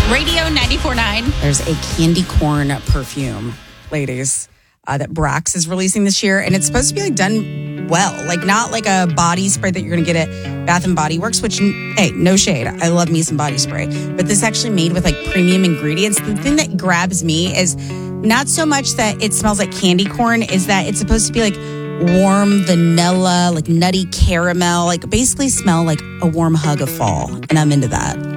Radio 94.9. There's a candy corn perfume, ladies, that Brax is releasing this year. And it's supposed to be like done well. Like not like a body spray that you're going to get at Bath & Body Works, which, hey, no shade. I love me some body spray. But this is actually made with like premium ingredients. The thing that grabs me is not so much that it smells like candy corn, is that it's supposed to be like warm vanilla, like nutty caramel, like basically smell like a warm hug of fall. And I'm into that.